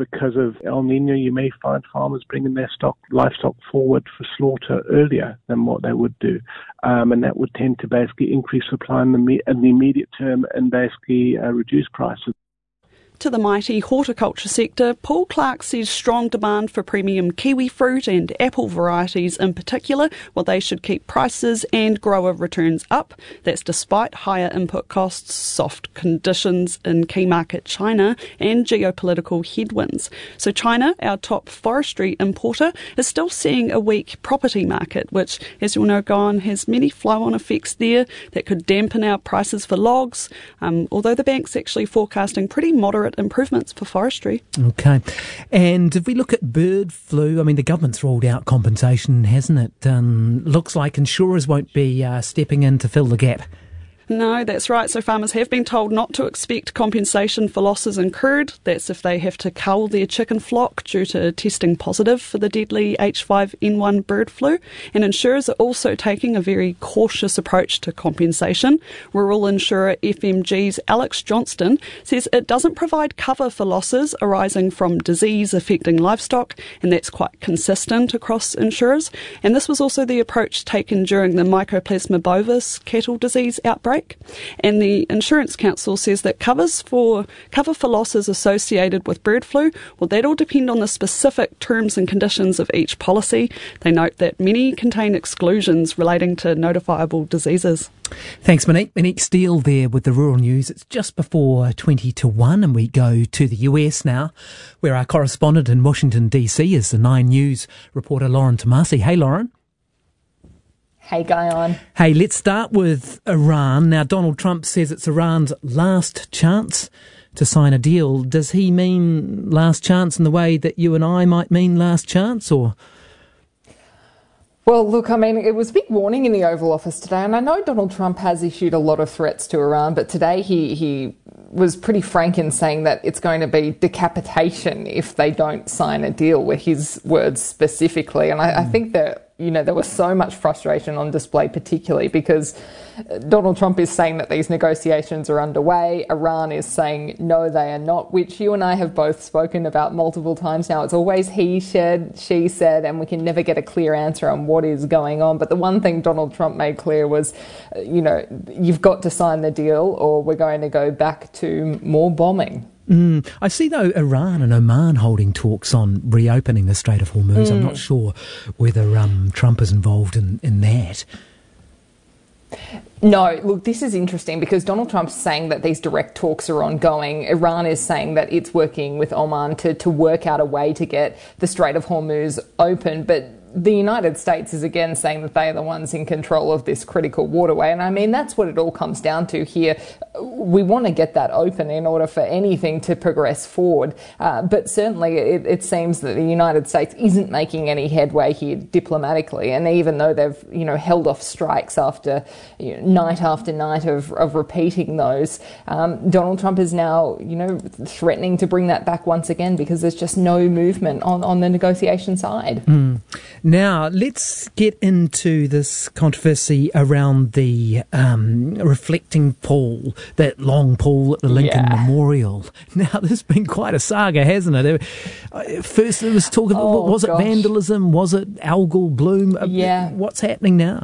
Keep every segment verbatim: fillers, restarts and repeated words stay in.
because of El Nino, you may find farmers bringing their stock, livestock forward for slaughter earlier than what they would do. Um, and that would tend to basically increase supply in the, me- in the immediate term and basically uh, reduce prices. To the mighty horticulture sector, Paul Clark says strong demand for premium kiwi fruit and apple varieties in particular, well, they should keep prices and grower returns up. That's despite higher input costs, soft conditions in key market China and geopolitical headwinds. So China, our top forestry importer, is still seeing a weak property market, which, as you'll know, Gowan, has many flow-on effects there that could dampen our prices for logs, um, although the bank's actually forecasting pretty moderate improvements for forestry. Okay. And if we look at bird flu, I mean, the government's rolled out compensation, hasn't it? Um, looks like insurers won't be uh, stepping in to fill the gap. No, that's right. So farmers have been told not to expect compensation for losses incurred. That's if they have to cull their chicken flock due to testing positive for the deadly H five N one bird flu. And insurers are also taking a very cautious approach to compensation. Rural insurer F M G's Alex Johnston says it doesn't provide cover for losses arising from disease affecting livestock, and that's quite consistent across insurers. And this was also the approach taken during the Mycoplasma bovis cattle disease outbreak. And the Insurance Council says that covers for cover for losses associated with bird flu, well, that'll depend on the specific terms and conditions of each policy. They note that many contain exclusions relating to notifiable diseases. Thanks, Monique. Monique Steele there with the Rural News. It's just before twenty to one, and we go to the U S now, where our correspondent in Washington, D C is the Nine News reporter Lauren Tomasi. Hey, Lauren. Hey, Guyon. Hey, let's start with Iran. Now, Donald Trump says it's Iran's last chance to sign a deal. Does he mean last chance in the way that you and I might mean last chance, or...? Well, look, I mean, it was a big warning in the Oval Office today, and I know Donald Trump has issued a lot of threats to Iran, but today he, he was pretty frank in saying that it's going to be decapitation if they don't sign a deal, were his words specifically. And I, I think that, you know, there was so much frustration on display, particularly because Donald Trump is saying that these negotiations are underway. Iran is saying, no, they are not, which you and I have both spoken about multiple times now. It's always he said, she said, and we can never get a clear answer on what is going on. But the one thing Donald Trump made clear was, you know, you've got to sign the deal or we're going to go back to more bombing. Mm. I see, though, Iran and Oman holding talks on reopening the Strait of Hormuz. Mm. I'm not sure whether um, Trump is involved in, in that. No, look, this is interesting because Donald Trump's saying that these direct talks are ongoing. Iran is saying that it's working with Oman to, to work out a way to get the Strait of Hormuz open. But the United States is again saying that they are the ones in control of this critical waterway. And I mean, that's what it all comes down to here. We want to get that open in order for anything to progress forward. Uh, but certainly it, it seems that the United States isn't making any headway here diplomatically. And even though they've, you know, held off strikes after you know, night after night of, of repeating those, um, Donald Trump is now, you know, threatening to bring that back once again because there's just no movement on, on the negotiation side. Mm. Now, let's get into this controversy around the um, reflecting pool, that long pool at the Lincoln yeah. Memorial. Now, this has been quite a saga, hasn't it? First, there was talk of, oh, was gosh. it vandalism? Was it algal bloom? Yeah. What's happening now?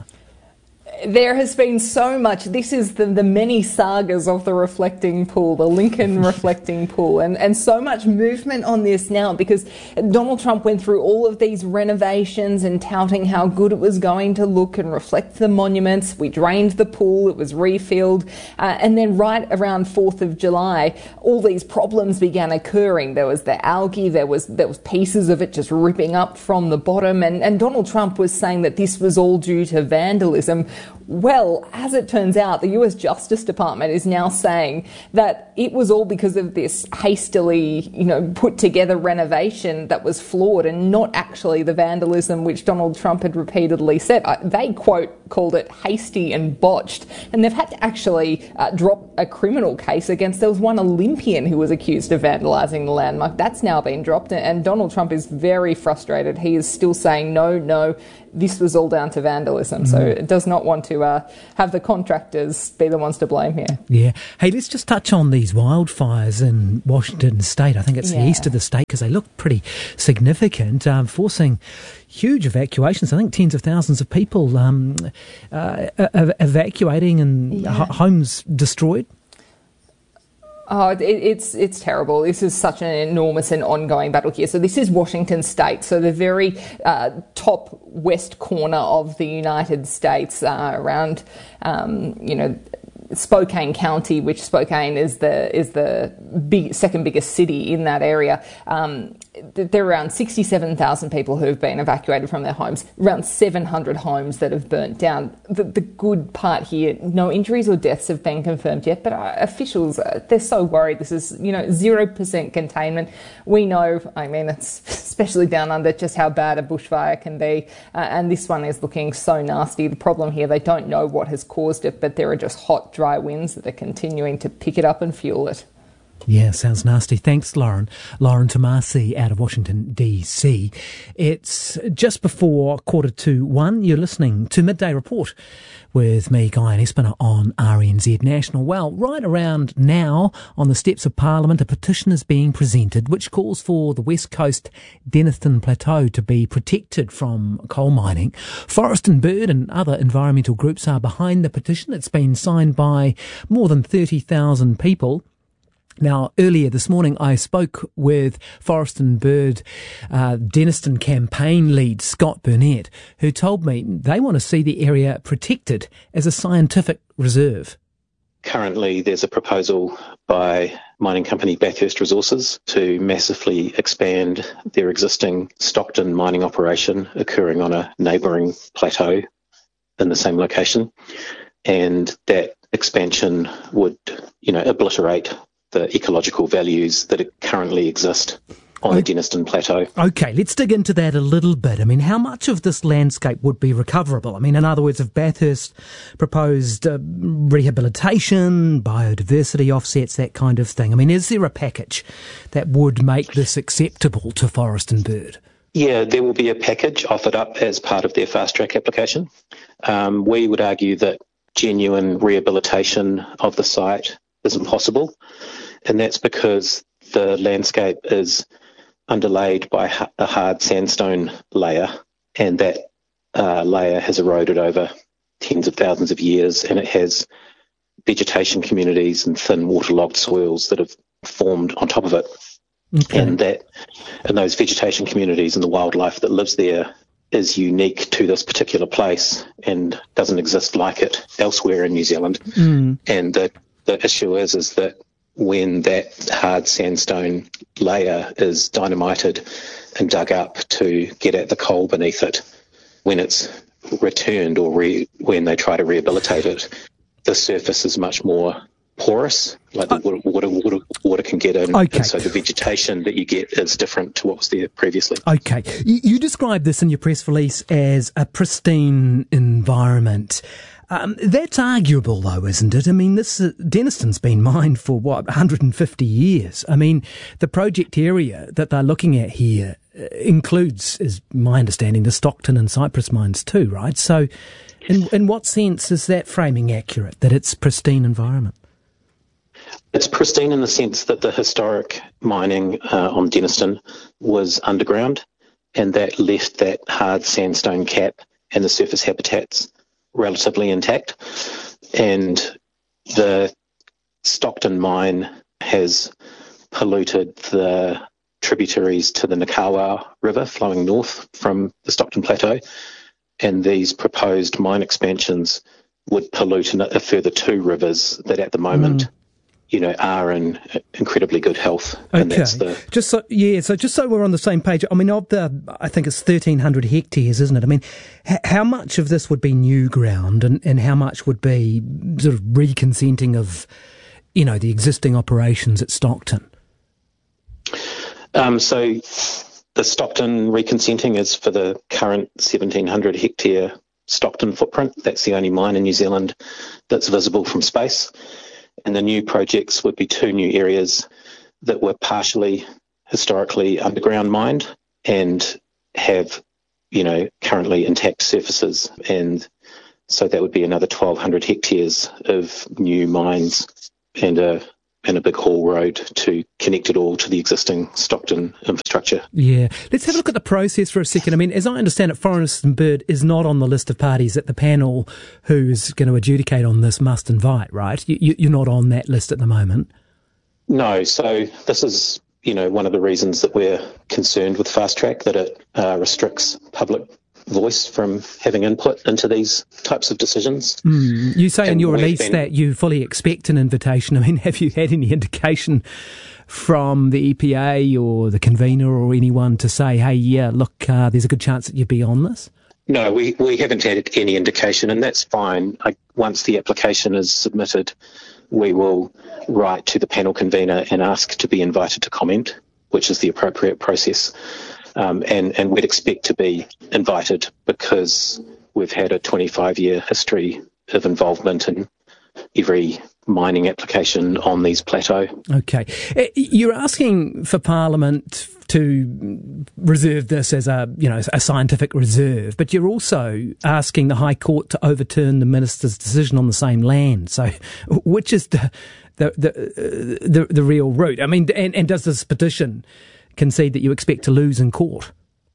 There has been so much. This is the, the many sagas of the reflecting pool, the Lincoln reflecting pool, and, and so much movement on this now because Donald Trump went through all of these renovations and touting how good it was going to look and reflect the monuments. We drained the pool, it was refilled, uh, and then right around fourth of July, all these problems began occurring. There was the algae, there was there was pieces of it just ripping up from the bottom, and, and Donald Trump was saying that this was all due to vandalism. Well, as it turns out, the U S Justice Department is now saying that it was all because of this hastily, you know, put together renovation that was flawed and not actually the vandalism which Donald Trump had repeatedly said. They, quote, called it hasty and botched. And they've had to actually uh, drop a criminal case against, there was one Olympian who was accused of vandalising the landmark. That's now been dropped. And Donald Trump is very frustrated. He is still saying, no, no, this was all down to vandalism. Mm. So it does not want want to uh, have the contractors be the ones to blame here. Yeah. Hey, let's just touch on these wildfires in Washington State. I think it's yeah. the east of the state, because they look pretty significant, um, forcing huge evacuations. I think tens of thousands of people um, uh, uh, evacuating and yeah. h- homes destroyed. Oh, it, it's it's terrible. This is such an enormous and ongoing battle here. So this is Washington State, so the very uh, top west corner of the United States, uh, around, um, you know, Spokane County, which Spokane is the is the big, second biggest city in that area. Um, there are around sixty-seven thousand people who have been evacuated from their homes, around seven hundred homes that have burnt down. The, the good part here, no injuries or deaths have been confirmed yet, but uh, officials, uh, they're so worried. This is, you know, zero percent containment. We know, I mean, it's especially down under, just how bad a bushfire can be, uh, and this one is looking so nasty. The problem here, they don't know what has caused it, but there are just hot, dry winds that are continuing to pick it up and fuel it. Yeah, sounds nasty. Thanks, Lauren. Lauren Tomasi out of Washington, D C. It's just before quarter to one. You're listening to Midday Report with me, Guy Espiner, on R N Z National. Well, right around now, on the steps of Parliament, a petition is being presented which calls for the West Coast Denniston Plateau to be protected from coal mining. Forest and Bird and other environmental groups are behind the petition. It's been signed by more than thirty thousand people. Now, earlier this morning, I spoke with Forest and Bird uh, Denniston campaign lead, Scott Burnett, who told me they want to see the area protected as a scientific reserve. Currently, there's a proposal by mining company Bathurst Resources to massively expand their existing Stockton mining operation occurring on a neighbouring plateau in the same location. And that expansion would, you know, obliterate the ecological values that currently exist on the Denniston Plateau. Okay, let's dig into that a little bit. I mean, how much of this landscape would be recoverable? I mean, in other words, if Bathurst proposed uh, rehabilitation, biodiversity offsets, that kind of thing, I mean, is there a package that would make this acceptable to Forest and Bird? Yeah, there will be a package offered up as part of their fast-track application. Um, we would argue that genuine rehabilitation of the site isn't possible, and that's because the landscape is underlaid by a hard sandstone layer, and that uh, layer has eroded over tens of thousands of years, and it has vegetation communities and thin waterlogged soils that have formed on top of it. Okay. And that, and those vegetation communities and the wildlife that lives there is unique to this particular place and doesn't exist like it elsewhere in New Zealand. Mm. And the The issue is, is that when that hard sandstone layer is dynamited and dug up to get at the coal beneath it, when it's returned or re, when they try to rehabilitate it, the surface is much more porous, like the water, water, water, water can get in. Okay. And so the vegetation that you get is different to what was there previously. Okay. You, you described this in your press release as a pristine environment. Um, that's arguable, though, isn't it? I mean, this uh, Denniston's been mined for, what, one hundred fifty years? I mean, the project area that they're looking at here uh, includes, is my understanding, the Stockton and Cypress mines too, right? So in, in what sense is that framing accurate, that it's pristine environment? It's pristine in the sense that the historic mining uh, on Denniston was underground, and that left that hard sandstone cap and the surface habitats relatively intact, and the Stockton mine has polluted the tributaries to the Nakawa River flowing north from the Stockton Plateau, and these proposed mine expansions would pollute a further two rivers that at the moment mm. you know, are in incredibly good health. Okay. And that's the... Just so, yeah, so just so we're on the same page, I mean, of the, I think it's thirteen hundred hectares, isn't it? I mean, h- how much of this would be new ground and, and how much would be sort of reconsenting of, you know, the existing operations at Stockton? Um, so the Stockton reconsenting is for the current seventeen hundred hectare Stockton footprint. That's the only mine in New Zealand that's visible from space. And the new projects would be two new areas that were partially historically underground mined and have, you know, currently intact surfaces. And So that would be another twelve hundred hectares of new mines and a and a big haul road to connect it all to the existing Stockton infrastructure. Yeah. Let's have a look at the process for a second. I mean, as I understand it, Forest and Bird is not on the list of parties that the panel who is going to adjudicate on this must invite, right? You, you're not on that list at the moment. No. So this is, you know, one of the reasons that we're concerned with Fast Track, that it uh, restricts public voice from having input into these types of decisions. Mm. You say and in your release been... that you fully expect an invitation. I mean, have you had any indication from the E P A or the convener or anyone to say, hey, yeah, look, uh, there's a good chance that you'd be on this? No, we, we haven't had any indication, and that's fine. I, once the application is submitted, we will write to the panel convener and ask to be invited to comment, which is the appropriate process. Um, and, and we'd expect to be invited because we've had a twenty-five year history of involvement in every mining application on these plateaux. Okay. You're asking for Parliament to reserve this as a, you know, a scientific reserve, but you're also asking the High Court to overturn the Minister's decision on the same land. So which is the the the, the, the real route? I mean, and, and does this petition concede that you expect to lose in court?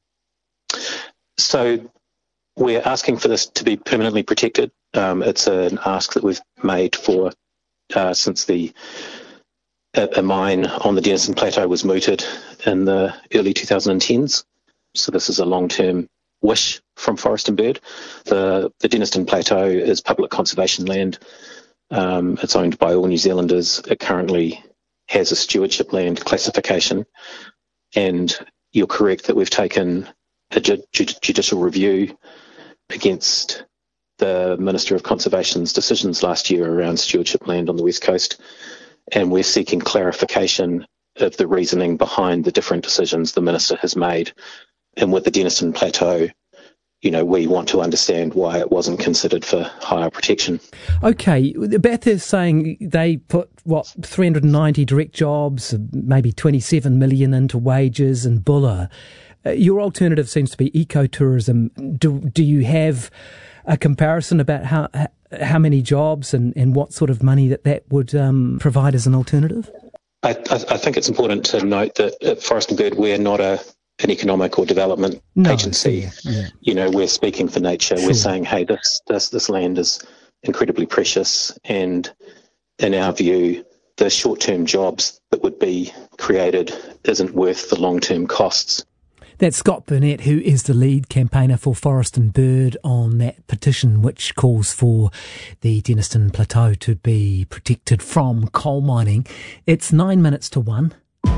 So we're asking for this to be permanently protected. Um, it's an ask that we've made for uh, since the a, a mine on the Denniston Plateau was mooted in the early twenty tens. So this is a long-term wish from Forest and Bird. The, the Denniston Plateau is public conservation land. Um, it's owned by all New Zealanders. It currently has a stewardship land classification. And you're correct that we've taken a ju- ju- judicial review against the Minister of Conservation's decisions last year around stewardship land on the West Coast, and we're seeking clarification of the reasoning behind the different decisions the Minister has made. And with the Denniston Plateau, you know, we want to understand why it wasn't considered for higher protection. Okay, Beth is saying they put, what, three hundred ninety direct jobs, maybe twenty-seven million into wages and Buller. Uh, your alternative seems to be ecotourism. Do, do you have a comparison about how how many jobs and, and what sort of money that that would um, provide as an alternative? I, I, I think it's important to note that at Forest and Bird, we're not a an economic or development no, agency. Yeah, yeah. You know, we're speaking for nature. Sure. We're saying, hey, this, this this land is incredibly precious, and in our view, the short-term jobs that would be created isn't worth the long-term costs. That's Scott Burnett, who is the lead campaigner for Forest and Bird on that petition which calls for the Denniston Plateau to be protected from coal mining. It's nine minutes to one.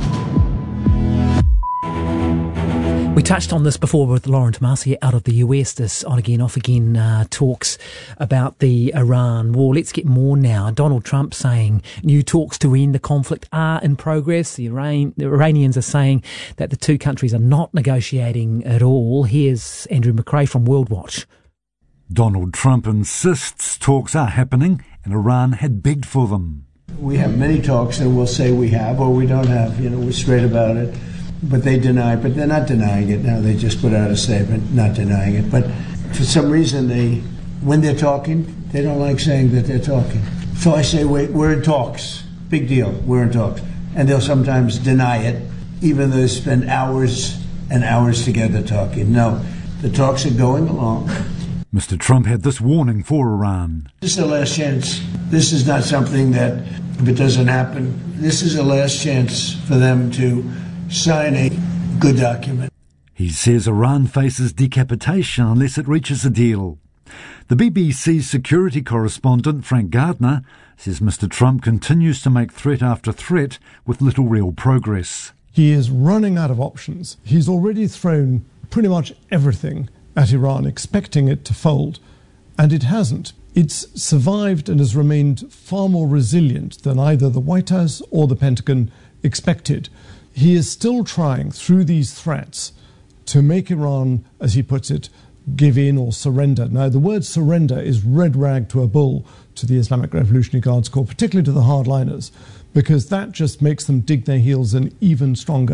We touched on this before with Lauren Tomasi out of the U S, this on-again, off-again uh, talks about the Iran war. Let's get more now. Donald Trump saying new talks to end the conflict are in progress. The, Iran- the Iranians are saying that the two countries are not negotiating at all. Here's Andrew McRae from World Watch. Donald Trump insists talks are happening and Iran had begged for them. We have many talks and we'll say we have or we don't have. You know, we're straight about it. But they deny, but they're not denying it now. They just put out a statement not denying it. But for some reason, they, when they're talking, they don't like saying that they're talking. So I say, wait, we're in talks. Big deal, we're in talks. And they'll sometimes deny it, even though they spend hours and hours together talking. No, the talks are going along. Mister Trump had this warning for Iran. This is the last chance. This is not something that, if it doesn't happen, this is the last chance for them to sign a good document. He says Iran faces decapitation unless it reaches a deal. The B B C's security correspondent, Frank Gardner, says Mister Trump continues to make threat after threat with little real progress. He is running out of options. He's already thrown pretty much everything at Iran, expecting it to fold, and it hasn't. It's survived and has remained far more resilient than either the White House or the Pentagon expected. He is still trying, through these threats, to make Iran, as he puts it, give in or surrender. Now, the word surrender is red rag to a bull to the Islamic Revolutionary Guards Corps, particularly to the hardliners, because that just makes them dig their heels in even stronger.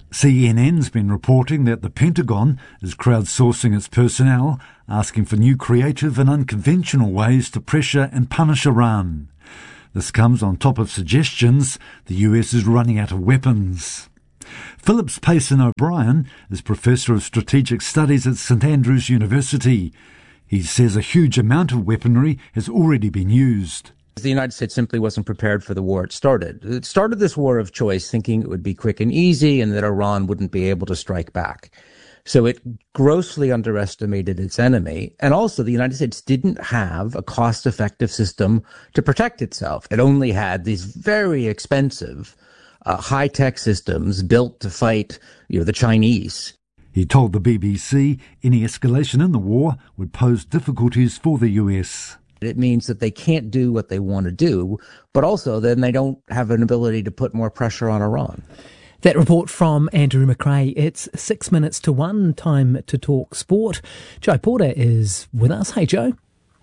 C N N's been reporting that the Pentagon is crowdsourcing its personnel, asking for new creative and unconventional ways to pressure and punish Iran. This comes on top of suggestions the U S is running out of weapons. Phillips Payson O'Brien is Professor of Strategic Studies at St Andrews University. He says a huge amount of weaponry has already been used. The United States simply wasn't prepared for the war it started. It started this war of choice thinking it would be quick and easy and that Iran wouldn't be able to strike back. So it grossly underestimated its enemy. And also the United States didn't have a cost-effective system to protect itself. It only had these very expensive, uh, high-tech systems built to fight, you know, the Chinese. He told the B B C any escalation in the war would pose difficulties for the U S. It means that they can't do what they want to do, but also then they don't have an ability to put more pressure on Iran. That report from Andrew McRae. It's six minutes to one, time to talk sport. Joe Porter is with us. Hey, Joe.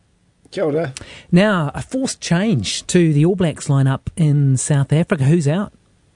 Kia ora. Now, a forced change to the All Blacks lineup in South Africa. Who's out?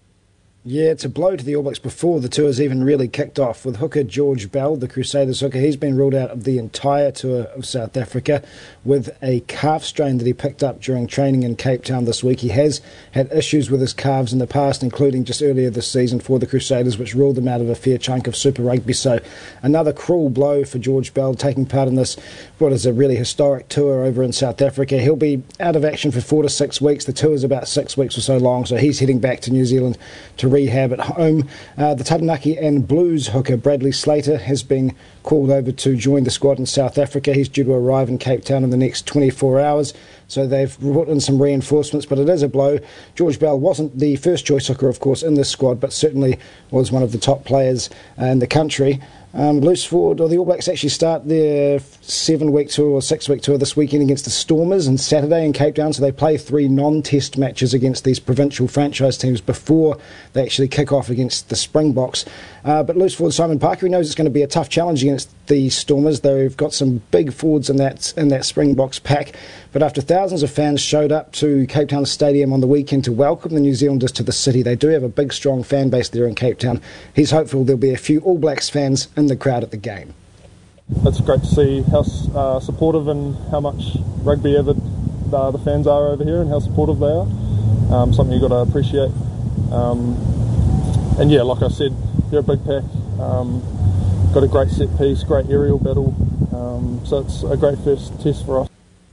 Yeah, it's a blow to the All Blacks before the tour's even really kicked off. With hooker George Bell, the Crusaders hooker, he's been ruled out of the entire tour of South Africa with a calf strain that he picked up during training in Cape Town this week. He has had issues with his calves in the past, including just earlier this season for the Crusaders, which ruled them out of a fair chunk of Super Rugby. So another cruel blow for George Bell, taking part in this, what is a really historic tour over in South Africa. He'll be out of action for four to six weeks. The tour's about six weeks or so long, so he's heading back to New Zealand to rehab at home. Uh, the Taranaki and Blues hooker Bradley Slater has been called over to join the squad in South Africa. He's due to arrive in Cape Town in the next twenty-four hours. So they've brought in some reinforcements, but it is a blow. George Bell wasn't the first choice hooker, of course, in this squad, but certainly was one of the top players in the country. Um, loose forward, or the All Blacks actually start their seven-week tour or six-week tour this weekend against the Stormers on Saturday in Cape Town. So they play three non-test matches against these provincial franchise teams before they actually kick off against the Springboks. Uh, but loose forward Simon Parker, he knows it's going to be a tough challenge against the Stormers. They've got some big forwards in that in that Springboks pack. But after thousands of fans showed up to Cape Town Stadium on the weekend to welcome the New Zealanders to the city, they do have a big, strong fan base there in Cape Town. He's hopeful there'll be a few All Blacks fans in the crowd at the game. It's great to see how uh, supportive and how much rugby avid uh, the fans are over here and how supportive they are. Um, something you've got to appreciate. Um, and yeah, like I said, they're a big pack. Um, got a great set piece, great aerial battle. Um, so it's a great first test for us.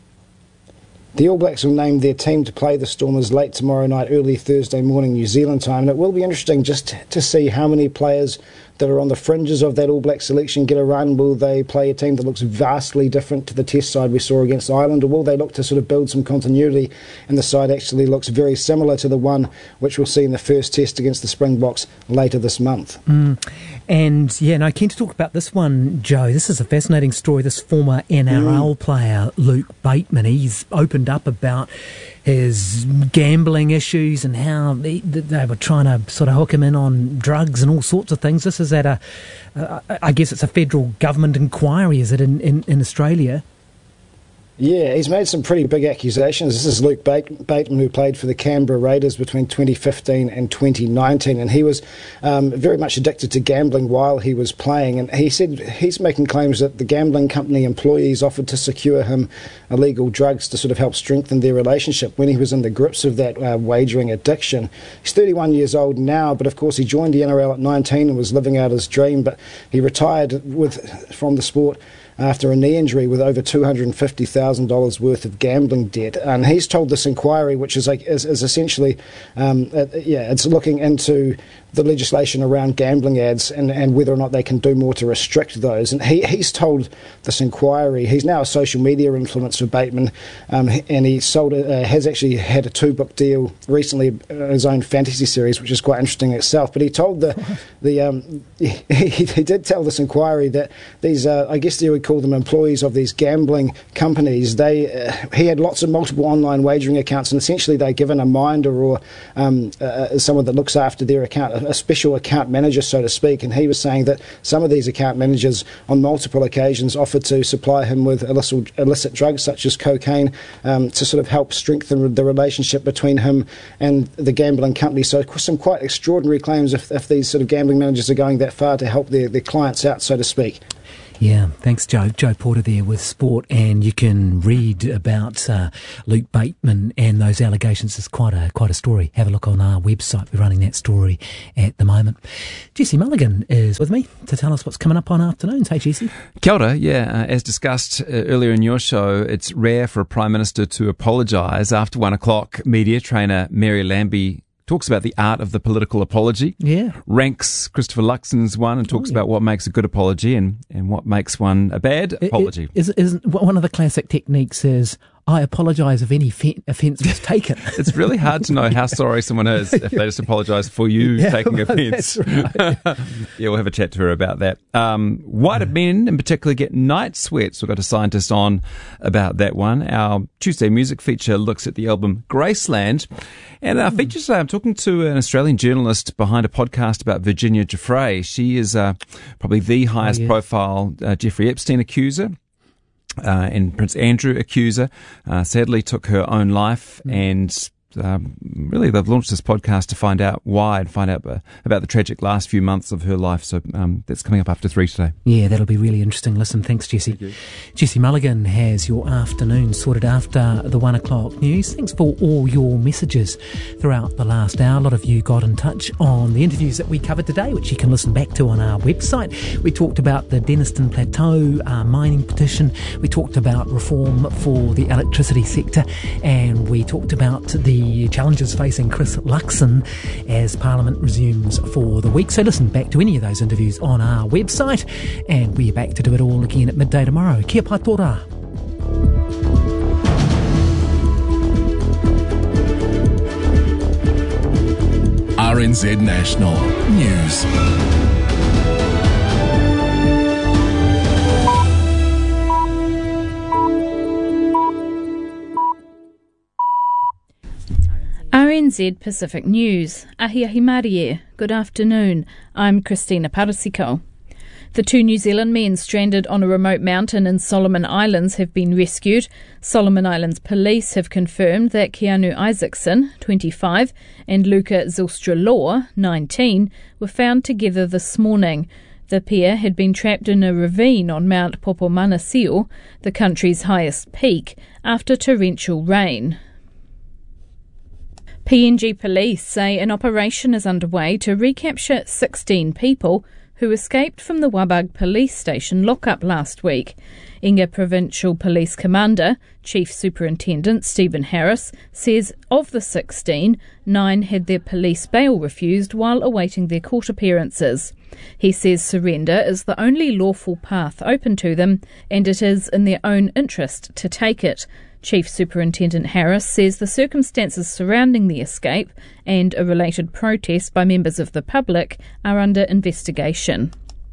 The All Blacks will name their team to play the Stormers late tomorrow night, early Thursday morning New Zealand time, and it will be interesting just to see how many players that are on the fringes of that All Black selection get a run. Will they play a team that looks vastly different to the test side we saw against Ireland, or will they look to sort of build some continuity and the side actually looks very similar to the one which we'll see in the first test against the Springboks later this month? Mm. And yeah, no, keen to talk about this one, Joe. This is a fascinating story. This former N R L mm. player, Luke Bateman, he's opened up about his gambling issues and how they, they were trying to sort of hook him in on drugs and all sorts of things. This is at a, uh, I guess it's a federal government inquiry, is it, in, in, in Australia? Yeah, he's made some pretty big accusations. This is Luke Bateman, who played for the Canberra Raiders between twenty fifteen and twenty nineteen, and he was um, very much addicted to gambling while he was playing. And he said he's making claims that the gambling company employees offered to secure him illegal drugs to sort of help strengthen their relationship when he was in the grips of that uh, wagering addiction. He's thirty-one years old now, but of course he joined the N R L at nineteen and was living out his dream, but he retired with from the sport after a knee injury with over two hundred fifty thousand dollars worth of gambling debt. And he's told this inquiry, which is like is, is essentially, um, uh, yeah, it's looking into the legislation around gambling ads and, and whether or not they can do more to restrict those. And he, he's told this inquiry, he's now a social media influencer, Bateman, um, and he sold a, uh, has actually had a two-book deal recently, uh, his own fantasy series, which is quite interesting itself. But he told the, the um, he, he did tell this inquiry that these, uh, I guess you would call them employees of these gambling companies, they uh, he had lots of multiple online wagering accounts, and essentially they're given a minder or um, uh, someone that looks after their account a special account manager, so to speak, and he was saying that some of these account managers on multiple occasions offered to supply him with illicit, illicit drugs such as cocaine um, to sort of help strengthen the relationship between him and the gambling company. So some quite extraordinary claims if, if these sort of gambling managers are going that far to help their, their clients out, so to speak. Yeah, thanks, Joe. Joe Porter there with Sport, and you can read about uh, Luke Bateman and those allegations. It's quite a quite a story. Have a look on our website. We're running that story at the moment. Jesse Mulligan is with me to tell us what's coming up on afternoons. Hey, Jesse. Kia ora. Yeah, uh, as discussed uh, earlier in your show, it's rare for a Prime Minister to apologise. After one o'clock, media trainer Mary Lambie talks about the art of the political apology. Yeah. Ranks Christopher Luxon's one and talks oh, yeah. about what makes a good apology and, and what makes one a bad it, apology. It, is, is, one of the classic techniques is, I apologise if any fe- offence was taken. It's really hard to know how sorry someone is if they just apologise for you yeah, taking well, offence. That's right. Yeah, we'll have a chat to her about that. Um, why do men in particular get night sweats? We've got a scientist on about that one. Our Tuesday music feature looks at the album Graceland. And our feature today, I'm talking to an Australian journalist behind a podcast about Virginia Giuffre. She is uh, probably the highest oh, yes. profile uh, Jeffrey Epstein accuser. Uh, and Prince Andrew accuser, uh, sadly took her own life, mm. and um, really they've launched this podcast to find out why and find out uh, about the tragic last few months of her life. So um, that's coming up after three today. Yeah, that'll be really interesting. Listen, thanks, Jesse. Thank Jesse Mulligan has your afternoon sorted after the one o'clock news. Thanks for all your messages throughout the last hour. A lot of you got in touch on the interviews that we covered today, which you can listen back to on our website. We talked about the Denniston Plateau uh, mining petition. We talked about reform for the electricity sector, and we talked about the challenges facing Chris Luxon as Parliament resumes for the week. So listen back to any of those interviews on our website, and we're back to do it all again at midday tomorrow. Kia pai tōra. R N Z National News. R N Z Pacific News. Ahi ahi Marie. Good afternoon. I'm Christina Parasiko. The two New Zealand men stranded on a remote mountain in Solomon Islands have been rescued. Solomon Islands police have confirmed that Keanu Isaacson, twenty-five, and Luca Zylstra-Law, nineteen, were found together this morning. The pair had been trapped in a ravine on Mount Popomanasio, the country's highest peak, after torrential rain. P N G police say an operation is underway to recapture sixteen people who escaped from the Wabag police station lockup last week. Inga Provincial Police Commander, Chief Superintendent Stephen Harris, says of the sixteen, nine had their police bail refused while awaiting their court appearances. He says surrender is the only lawful path open to them, and it is in their own interest to take it. Chief Superintendent Harris says the circumstances surrounding the escape and a related protest by members of the public are under investigation.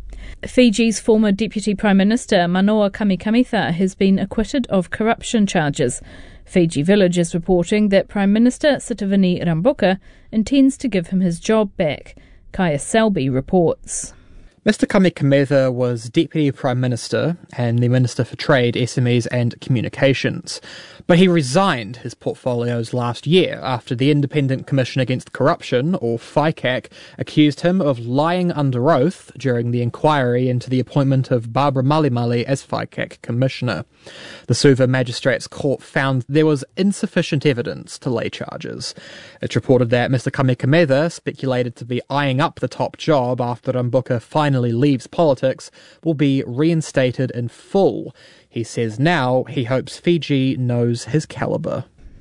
Fiji's former Deputy Prime Minister Manoa Kamikamitha has been acquitted of corruption charges. Fiji Village is reporting that Prime Minister Sitiveni Rabuka intends to give him his job back. Kaya Selby reports. Mister Kamikamitha was Deputy Prime Minister and the Minister for Trade, S M Es and Communications. But he resigned his portfolios last year after the Independent Commission Against Corruption, or FICAC, accused him of lying under oath during the inquiry into the appointment of Barbara Malimali as FICAC Commissioner. The Suva Magistrates Court found there was insufficient evidence to lay charges. It's reported that Mister Kamikamitha, speculated to be eyeing up the top job after Rabuka finally leaves politics, will be reinstated in full. He says now he hopes Fiji knows his calibre.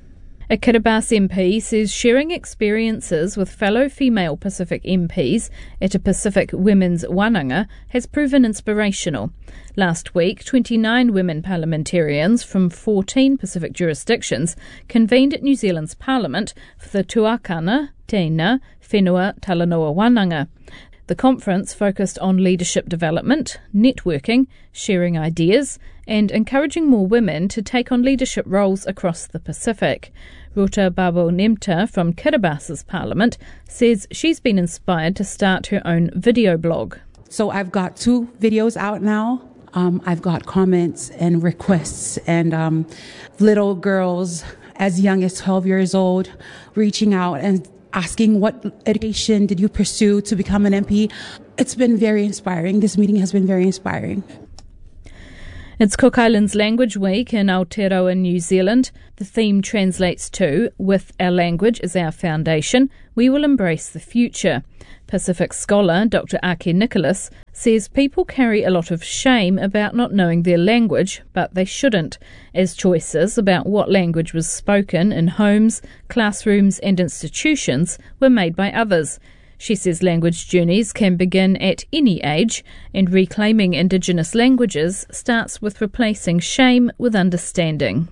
A Kiribati M P says sharing experiences with fellow female Pacific M Ps at a Pacific Women's Wananga has proven inspirational. Last week, twenty-nine women parliamentarians from fourteen Pacific jurisdictions convened at New Zealand's Parliament for the Tuakana, Teina, Whenua, Talanoa Wananga. The conference focused on leadership development, networking, sharing ideas, and encouraging more women to take on leadership roles across the Pacific. Ruta Babu-Nemta from Kiribasa's parliament says she's been inspired to start her own video blog. So I've got two videos out now. Um, I've got comments and requests and um, little girls as young as twelve years old reaching out and asking what education did you pursue to become an M P. It's been very inspiring. This meeting has been very inspiring. It's Cook Islands Language Week in Aotearoa, New Zealand. The theme translates to, with our language as our foundation, we will embrace the future. Pacific scholar Doctor Ake Nicholas says people carry a lot of shame about not knowing their language, but they shouldn't, as choices about what language was spoken in homes, classrooms and institutions were made by others. She says language journeys can begin at any age, and reclaiming Indigenous languages starts with replacing shame with understanding.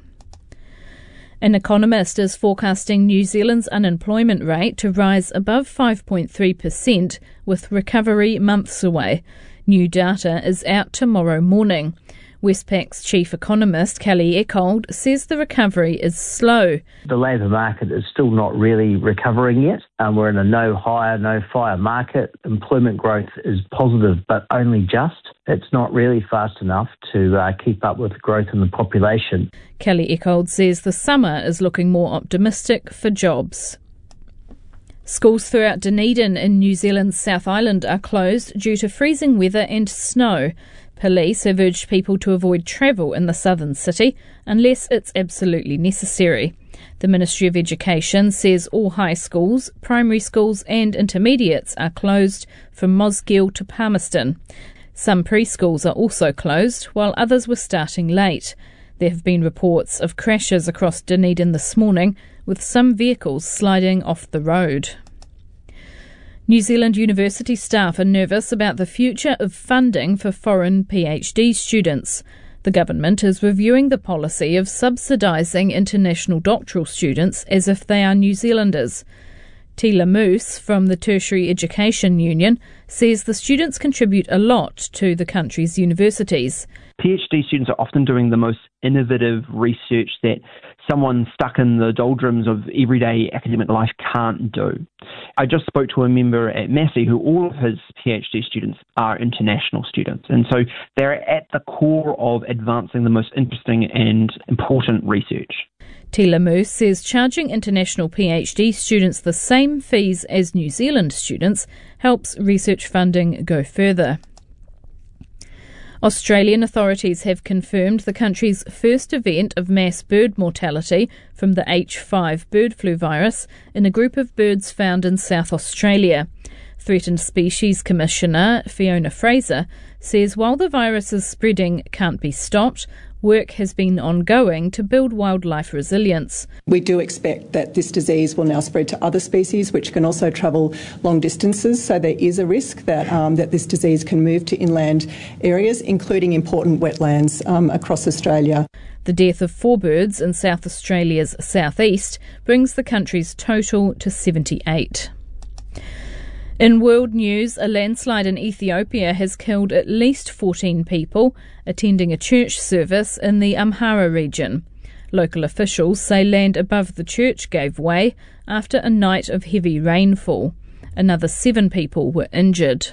An economist is forecasting New Zealand's unemployment rate to rise above five point three percent, with recovery months away. New data is out tomorrow morning. Westpac's chief economist, Kelly Eckold, says the recovery is slow. The labour market is still not really recovering yet. Um, we're in a no hire, no fire market. Employment growth is positive, but only just. It's not really fast enough to uh, keep up with the growth in the population. Kelly Eckold says the summer is looking more optimistic for jobs. Schools throughout Dunedin in New Zealand's South Island are closed due to freezing weather and snow. Police have urged people to avoid travel in the southern city unless it's absolutely necessary. The Ministry of Education says all high schools, primary schools and intermediates are closed from Mosgiel to Palmerston. Some preschools are also closed, while others were starting late. There have been reports of crashes across Dunedin this morning, with some vehicles sliding off the road. New Zealand university staff are nervous about the future of funding for foreign PhD students. The government is reviewing the policy of subsidising international doctoral students as if they are New Zealanders. Tila Moose from the Tertiary Education Union says the students contribute a lot to the country's universities. PhD students are often doing the most innovative research that someone stuck in the doldrums of everyday academic life can't do. I just spoke to a member at Massey who all of his PhD students are international students, and so they're at the core of advancing the most interesting and important research. Tila Moose says charging international PhD students the same fees as New Zealand students helps research funding go further. Australian authorities have confirmed the country's first event of mass bird mortality from the H five bird flu virus in a group of birds found in South Australia. Threatened Species Commissioner Fiona Fraser says while the virus's spreading can't be stopped, work has been ongoing to build wildlife resilience. We do expect that this disease will now spread to other species which can also travel long distances, so there is a risk that um, that this disease can move to inland areas, including important wetlands um, across Australia. The death of four birds in South Australia's southeast brings the country's total to seventy-eight. In world news, a landslide in Ethiopia has killed at least fourteen people attending a church service in the Amhara region. Local officials say land above the church gave way after a night of heavy rainfall. Another seven people were injured.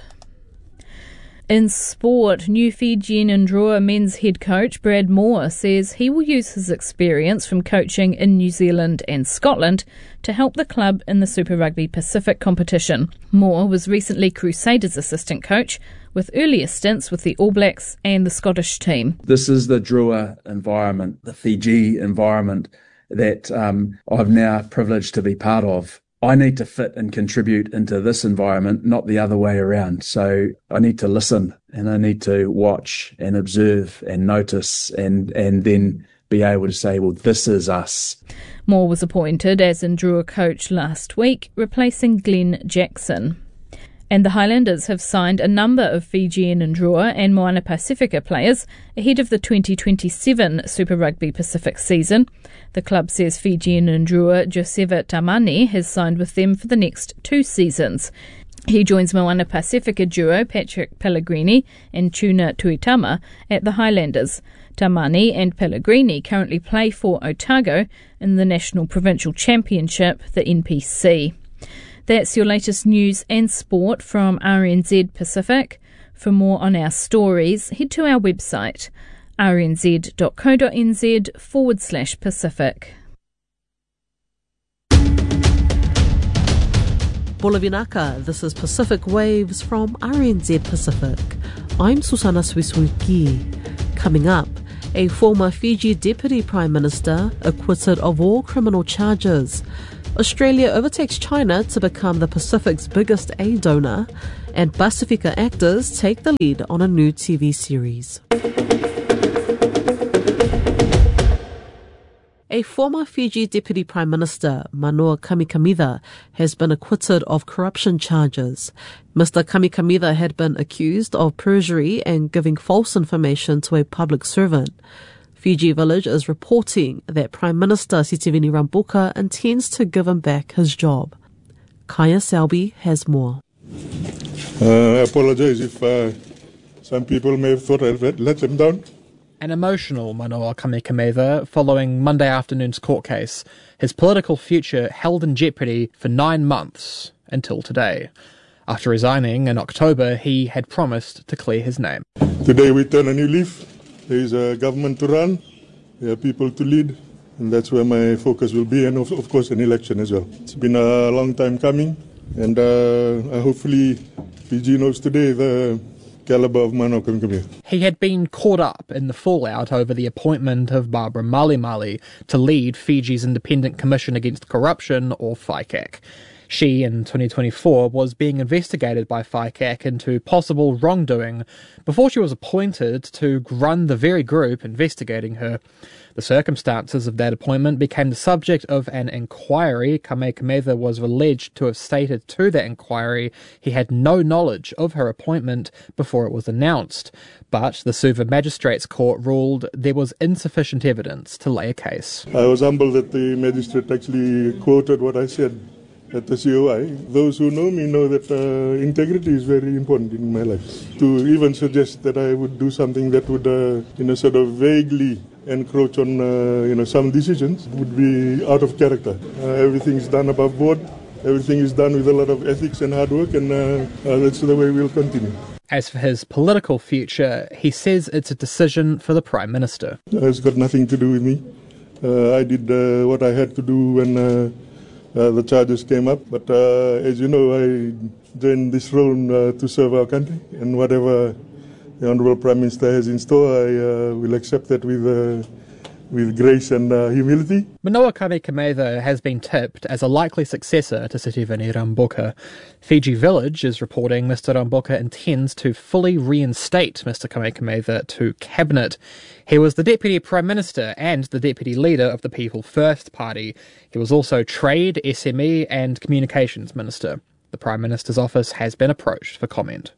In sport, new Fijian and Drua men's head coach Brad Moore says he will use his experience from coaching in New Zealand and Scotland to help the club in the Super Rugby Pacific competition. Moore was recently Crusaders assistant coach, with earlier stints with the All Blacks and the Scottish team. This is the Drua environment, the Fiji environment that um, I've now privileged to be part of. I need to fit and contribute into this environment, not the other way around. So I need to listen and I need to watch and observe and notice and, and then be able to say, well, this is us. Moore was appointed as Ndrua coach last week, replacing Glenn Jackson. And the Highlanders have signed a number of Fijian Ndrua and Moana Pacifica players ahead of the twenty twenty-seven Super Rugby Pacific season. The club says Fijian Ndrua Joseva Tamani has signed with them for the next two seasons. He joins Moana Pacifica duo Patrick Pellegrini and Tuna Tuitama at the Highlanders. Tamani and Pellegrini currently play for Otago in the National Provincial Championship, the N P C. That's your latest news and sport from R N Z Pacific. For more on our stories, head to our website, rnz.co.nz forward slash Pacific. Bulavinaka, this is Pacific Waves from R N Z Pacific. I'm Susana Swiswiki. Coming up, a former Fiji Deputy Prime Minister acquitted of all criminal charges. Australia overtakes China to become the Pacific's biggest aid donor, and Pasifika actors take the lead on a new T V series. A former Fiji Deputy Prime Minister, Manoa Kamikamica, has been acquitted of corruption charges. Mister Kamikamica had been accused of perjury and giving false information to a public servant. Fiji Village is reporting that Prime Minister Sitiveni Rabuka intends to give him back his job. Kaya Selby has more. Uh, I apologize if uh, some people may have thought I'd let them down. An emotional Manoa Kamikamica following Monday afternoon's court case, his political future held in jeopardy for nine months until today. After resigning in October, he had promised to clear his name. Today we turn a new leaf. There is a government to run, there are people to lead, and that's where my focus will be, and of, of course an election as well. It's been a long time coming, and uh, hopefully Fiji knows today the caliber of Manoa Kamikamica. He had been caught up in the fallout over the appointment of Barbara Malimali to lead Fiji's Independent Commission Against Corruption, or FICAC. She, in twenty twenty-four, was being investigated by FICAC into possible wrongdoing before she was appointed to run the very group investigating her. The circumstances of that appointment became the subject of an inquiry. Kamikamica was alleged to have stated to that inquiry he had no knowledge of her appointment before it was announced. But the Suva Magistrates Court ruled there was insufficient evidence to lay a case. I was humbled that the magistrate actually quoted what I said at the C O I. Those who know me know that uh, integrity is very important in my life. To even suggest that I would do something that would, uh, you know, sort of vaguely encroach on, uh, you know, some decisions would be out of character. Uh, everything is done above board. Everything is done with a lot of ethics and hard work, and uh, uh, that's the way we'll continue. As for his political future, he says it's a decision for the Prime Minister. Uh, it's got nothing to do with me. Uh, I did uh, what I had to do when uh, Uh, the charges came up, but uh, as you know, I joined this role uh, to serve our country, and whatever the Honourable Prime Minister has in store, I uh, will accept that with uh, with grace and uh, humility. Manoa Kamikamica has been tipped as a likely successor to Sitiveni Rabuka. Fiji Village is reporting Mister Rabuka intends to fully reinstate Mister Kamikamica to cabinet. He was the Deputy Prime Minister and the Deputy Leader of the People First Party. He was also Trade, S M E and Communications Minister. The Prime Minister's office has been approached for comment.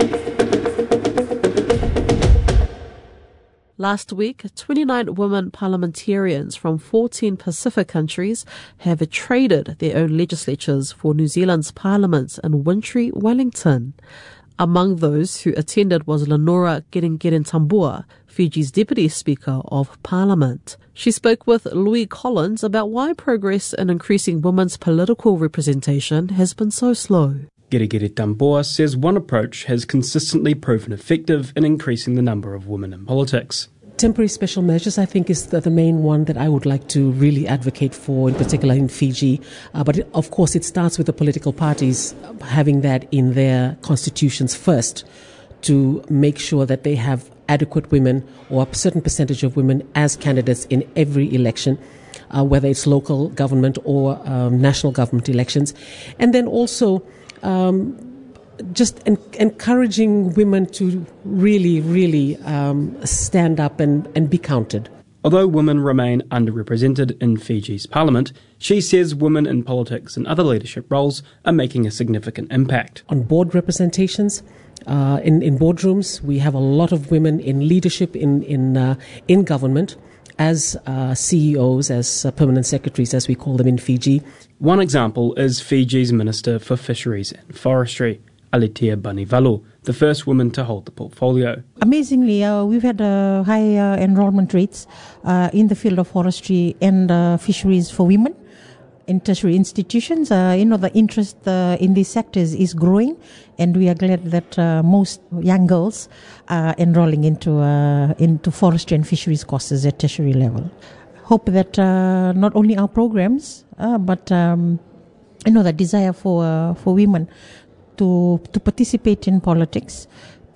Last week, twenty-nine women parliamentarians from fourteen Pacific countries have traded their own legislatures for New Zealand's parliament in wintry Wellington. Among those who attended was Lenora Geringerintambua, Fiji's Deputy Speaker of Parliament. She spoke with Louis Collins about why progress in increasing women's political representation has been so slow. Geringerintambua says one approach has consistently proven effective in increasing the number of women in politics. Temporary special measures, I think, is the, the main one that I would like to really advocate for, in particular in Fiji. Uh, but it, of course, it starts with the political parties having that in their constitutions first to make sure that they have adequate women or a certain percentage of women as candidates in every election, uh, whether it's local government or um, national government elections. And then also Um, just en- encouraging women to really, really um, stand up and, and be counted. Although women remain underrepresented in Fiji's parliament, she says women in politics and other leadership roles are making a significant impact. On board representations, uh, in, in boardrooms, we have a lot of women in leadership in, in, uh, in government. as uh, C E Os, as uh, permanent secretaries, as we call them in Fiji. One example is Fiji's Minister for Fisheries and Forestry, Alitia Banivalu, the first woman to hold the portfolio. Amazingly, uh, we've had uh, high uh, enrollment rates uh, in the field of forestry and uh, fisheries for women in tertiary institutions. Uh, you know, the interest uh, in these sectors is growing, and we are glad that uh, most young girls are enrolling into uh, into forestry and fisheries courses at tertiary level. Hope that uh, not only our programs, uh, but um, you know, the desire for uh, for women to to participate in politics,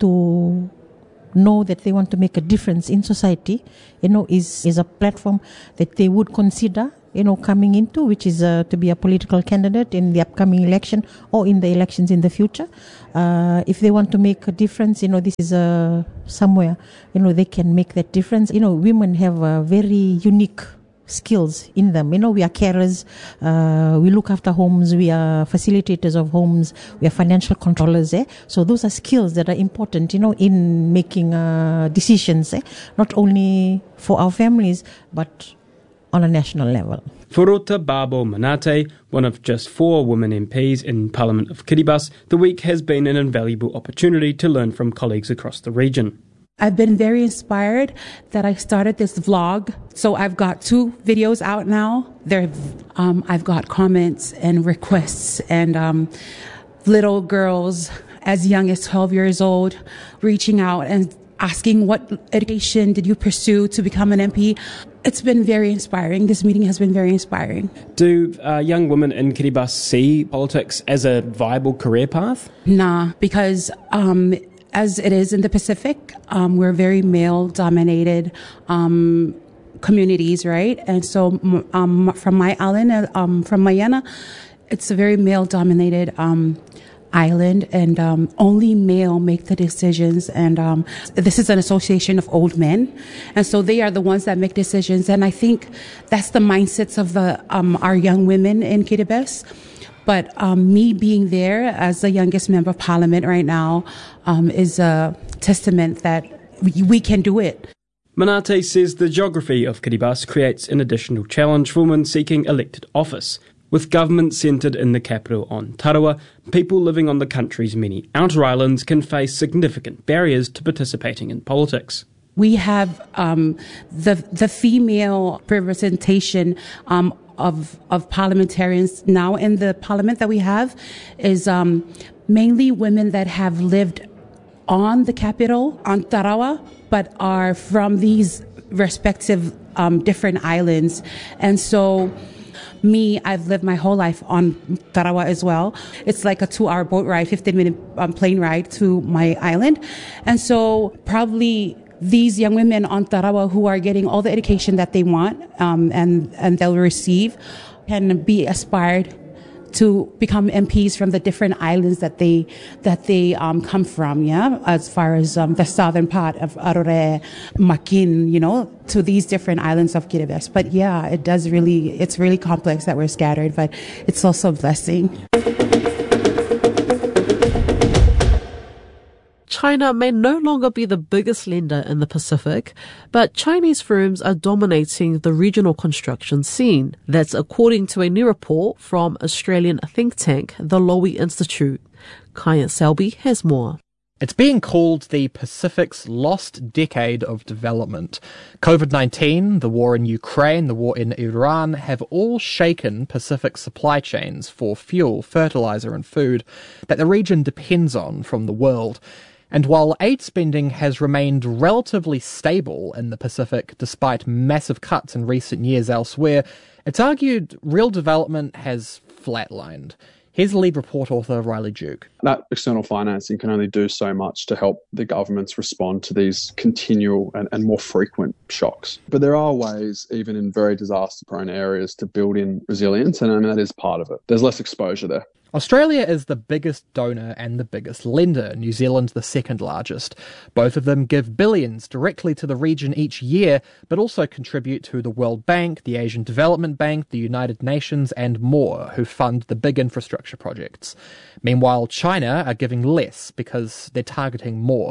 to know that they want to make a difference in society, you know, is is a platform that they would consider, you know, coming into, which is uh, to be a political candidate in the upcoming election or in the elections in the future. Uh, if they want to make a difference, you know, this is uh, somewhere, you know, they can make that difference. You know, women have a very unique skills in them. You know, we are carers, uh, we look after homes, we are facilitators of homes, we are financial controllers. Eh? So those are skills that are important, you know, in making uh, decisions, eh? Not only for our families, but on a national level. Furuta Babo Manate, one of just four women M Ps in Parliament of Kiribati, the week has been an invaluable opportunity to learn from colleagues across the region. I've been very inspired that I started this vlog. So I've got two videos out now. There, um, I've got comments and requests and um, little girls as young as twelve years old reaching out and asking what education did you pursue to become an M P. It's been very inspiring. This meeting has been very inspiring. Do uh, young women in Kiribati see politics as a viable career path? Nah, because um, as it is in the Pacific, um, we're very male-dominated um, communities, right? And so um, from my island, um, from Mayana, it's a very male-dominated um, island, and um, only male make the decisions. And um, this is an association of old men, and so they are the ones that make decisions. And I think that's the mindsets of the um, our young women in Kiribati. But um, me being there as the youngest member of parliament right now um, is a testament that we, we can do it. Manate says the geography of Kiribati creates an additional challenge for women seeking elected office. With government centred in the capital on Tarawa, people living on the country's many outer islands can face significant barriers to participating in politics. We have um, the the female representation um, of of parliamentarians now in the parliament that we have is um, mainly women that have lived on the capital, on Tarawa, but are from these respective um, different islands. And so me, I've lived my whole life on Tarawa as well. It's like a two-hour boat ride, fifteen-minute um, plane ride to my island. And so probably these young women on Tarawa who are getting all the education that they want um, and, and they'll receive can be aspired to become M Ps from the different islands that they that they um, come from, yeah, as far as um, the southern part of Arore, Makin, you know, to these different islands of Kiribati. But yeah, it does really, it's really complex that we're scattered, but it's also a blessing. China may no longer be the biggest lender in the Pacific, but Chinese firms are dominating the regional construction scene. That's according to a new report from Australian think tank, the Lowy Institute. Kyan Selby has more. It's being called the Pacific's lost decade of development. COVID nineteen, the war in Ukraine, the war in Iran have all shaken Pacific supply chains for fuel, fertilizer and food that the region depends on from the world. And while aid spending has remained relatively stable in the Pacific despite massive cuts in recent years elsewhere, it's argued real development has flatlined. Here's lead report author Riley Duke. That external financing can only do so much to help the governments respond to these continual and, and more frequent shocks. But there are ways, even in very disaster-prone areas, to build in resilience, and I mean, that is part of it. There's less exposure there. Australia is the biggest donor and the biggest lender, New Zealand the second largest. Both of them give billions directly to the region each year, but also contribute to the World Bank, the Asian Development Bank, the United Nations and more, who fund the big infrastructure projects. Meanwhile, China are giving less because they're targeting more.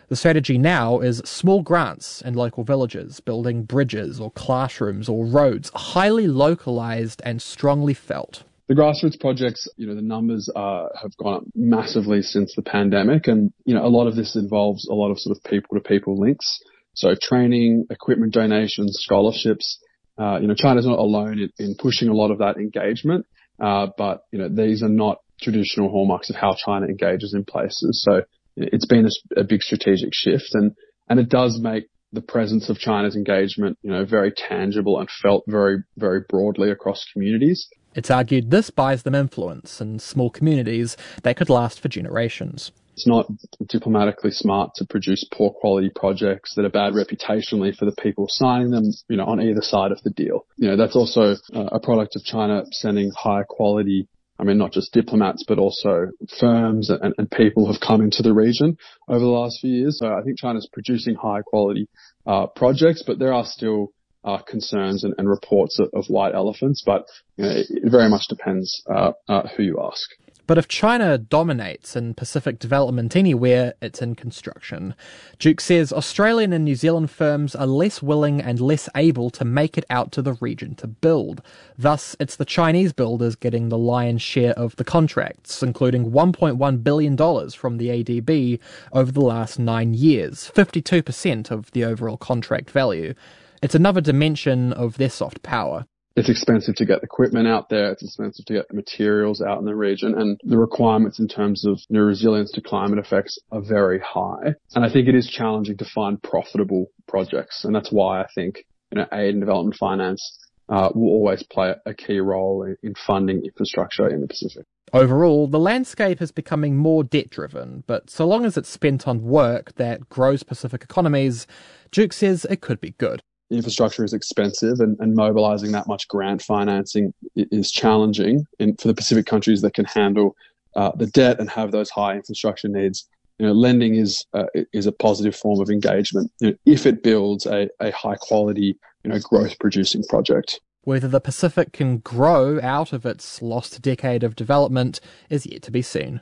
The strategy now is small grants in local villages, building bridges or classrooms or roads, highly localised and strongly felt. The grassroots projects, you know, the numbers uh, have gone up massively since the pandemic. And, you know, a lot of this involves a lot of sort of people-to-people links. So training, equipment donations, scholarships. Uh, you know, China's not alone in, in pushing a lot of that engagement. Uh, but, you know, these are not traditional hallmarks of how China engages in places. So it's been a, a big strategic shift, and, and it does make the presence of China's engagement, you know, very tangible and felt very, very broadly across communities. It's argued this buys them influence in small communities that could last for generations. It's not diplomatically smart to produce poor quality projects that are bad reputationally for the people signing them, you know, on either side of the deal. You know, that's also uh, a product of China sending high quality, I mean, not just diplomats, but also firms and, and people have come into the region over the last few years. So I think China's producing high quality uh, projects, but there are still uh, concerns and, and reports of, of white elephants. But you know, it, it very much depends uh, uh, who you ask. But if China dominates in Pacific development anywhere, it's in construction. Duke says Australian and New Zealand firms are less willing and less able to make it out to the region to build. Thus, it's the Chinese builders getting the lion's share of the contracts, including one point one billion dollars from the A D B over the last nine years, fifty-two percent of the overall contract value. It's another dimension of their soft power. It's expensive to get equipment out there. It's expensive to get the materials out in the region. And the requirements in terms of you know, resilience to climate effects are very high. And I think it is challenging to find profitable projects. And that's why I think you know, aid and development finance uh, will always play a key role in, in funding infrastructure in the Pacific. Overall, the landscape is becoming more debt-driven, but so long as it's spent on work that grows Pacific economies, Duke says it could be good. Infrastructure is expensive, and, and mobilising that much grant financing is challenging in, for the Pacific countries that can handle uh, the debt and have those high infrastructure needs. You know, lending is uh, is a positive form of engagement you know, if it builds a, a high quality, you know, growth producing project. Whether the Pacific can grow out of its lost decade of development is yet to be seen.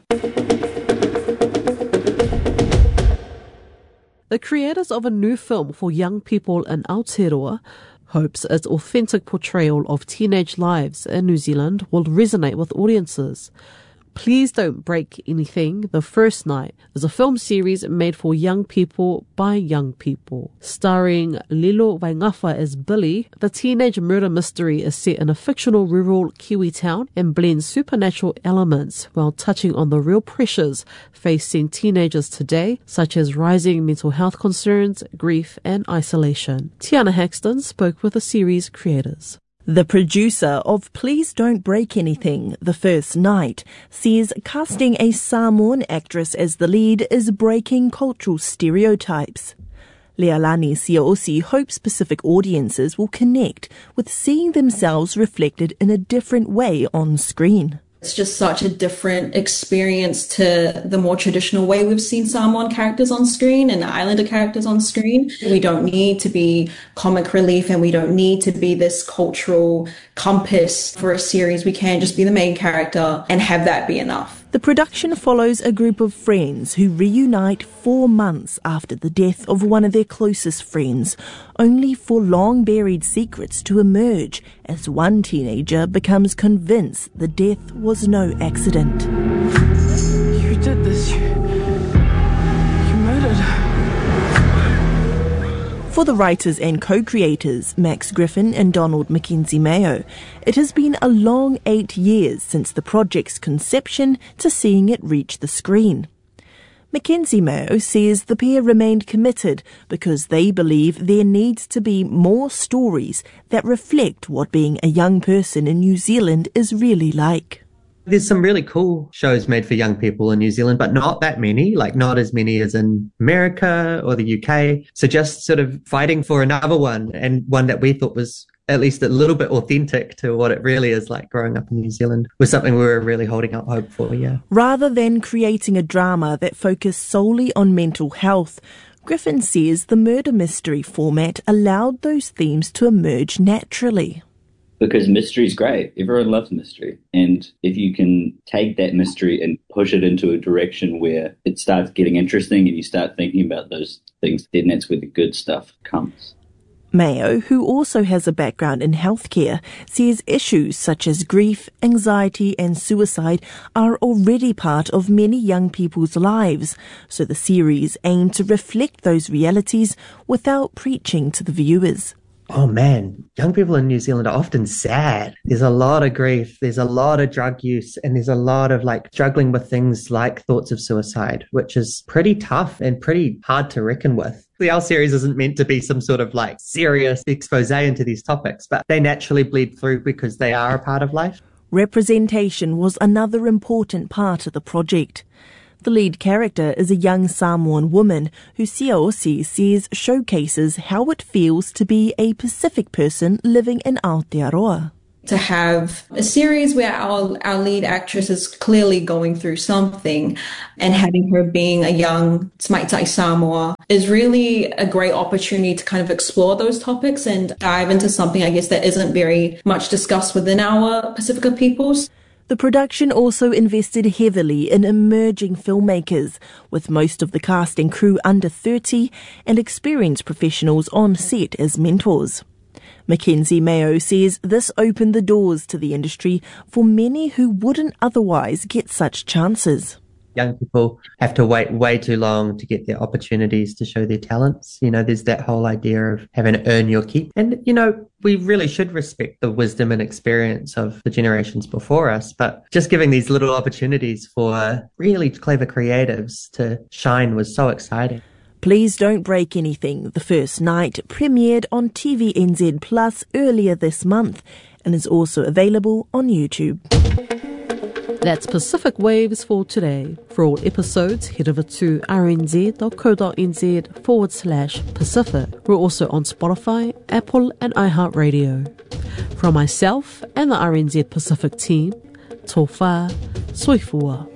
The creators of a new film for young people in Aotearoa hopes its authentic portrayal of teenage lives in New Zealand will resonate with audiences. Please Don't Break Anything, The First Night, is a film series made for young people by young people. Starring Lilo Waingafa as Billy, the teenage murder mystery is set in a fictional rural Kiwi town and blends supernatural elements while touching on the real pressures facing teenagers today, such as rising mental health concerns, grief, and isolation. Tiana Haxton spoke with the series creators. The producer of Please Don't Break Anything, The First Night, says casting a Samoan actress as the lead is breaking cultural stereotypes. Leilani Siaosi hopes Pacific audiences will connect with seeing themselves reflected in a different way on screen. It's just such a different experience to the more traditional way we've seen Samoan characters on screen and Islander characters on screen. We don't need to be comic relief and we don't need to be this cultural compass for a series. We can just be the main character and have that be enough. The production follows a group of friends who reunite four months after the death of one of their closest friends, only for long-buried secrets to emerge as one teenager becomes convinced the death was no accident. You did this. You, you murdered her. For the writers and co-creators, Max Griffin and Donald Mackenzie Mayo, it has been a long eight years since the project's conception to seeing it reach the screen. Mackenzie Mayo says the pair remained committed because they believe there needs to be more stories that reflect what being a young person in New Zealand is really like. There's some really cool shows made for young people in New Zealand, but not that many, like not as many as in America or the U K. So just sort of fighting for another one, and one that we thought was at least a little bit authentic to what it really is like growing up in New Zealand was something we were really holding out hope for, yeah. Rather than creating a drama that focused solely on mental health, Griffin says the murder mystery format allowed those themes to emerge naturally. because mystery is great. Everyone loves mystery. And if you can take that mystery and push it into a direction where it starts getting interesting and you start thinking about those things, then that's where the good stuff comes. Mayo, who also has a background in healthcare, says issues such as grief, anxiety and suicide are already part of many young people's lives, so the series aimed to reflect those realities without preaching to the viewers. Oh man, young people in New Zealand are often sad. There's a lot of grief, there's a lot of drug use, and there's a lot of like struggling with things like thoughts of suicide, which is pretty tough and pretty hard to reckon with. Our series isn't meant to be some sort of like serious expose into these topics, but they naturally bleed through because they are a part of life. Representation was another important part of the project. The lead character is a young Samoan woman who Siaosi says showcases how it feels to be a Pacific person living in Aotearoa. To have a series where our, our lead actress is clearly going through something and having her being a young Smaitai Samoa is really a great opportunity to kind of explore those topics and dive into something, I guess, that isn't very much discussed within our Pacifica peoples. The production also invested heavily in emerging filmmakers, with most of the cast and crew under thirty and experienced professionals on set as mentors. Mackenzie Mayo says this opened the doors to the industry for many who wouldn't otherwise get such chances. Young people have to wait way too long to get their opportunities to show their talents. You know, there's that whole idea of having to earn your keep. And, you know, we really should respect the wisdom and experience of the generations before us. But just giving these little opportunities for really clever creatives to shine was so exciting. Please Don't Break Anything, the first night, premiered on T V N Z Plus earlier this month and is also available on YouTube. That's Pacific Waves for today. For all episodes, head over to rnz.co.nz forward slash Pacific. We're also on Spotify, Apple and iHeartRadio. From myself and the R N Z Pacific team, tō whā, soifua.